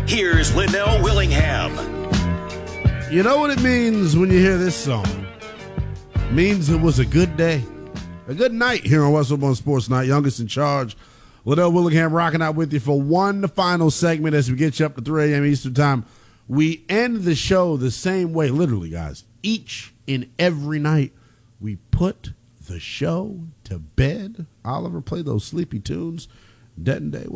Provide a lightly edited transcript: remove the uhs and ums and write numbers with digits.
Here's Linnell Willingham. You know what it means when you hear this song? It means it was a good day. A good night here on West One Sports Night. Youngest in charge, Linnell Willingham, rocking out with you for one final segment as we get you up to 3 a.m. Eastern Time. We end the show the same way, literally, guys. Each and every night, we put the show to bed. Oliver, play those sleepy tunes. Dead and Day.